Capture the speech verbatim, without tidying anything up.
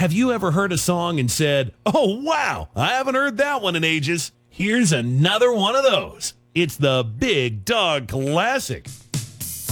Have you ever heard a song and said, "Oh, wow, I haven't heard that one in ages"? Here's another one of those. It's the Big Dog Classic.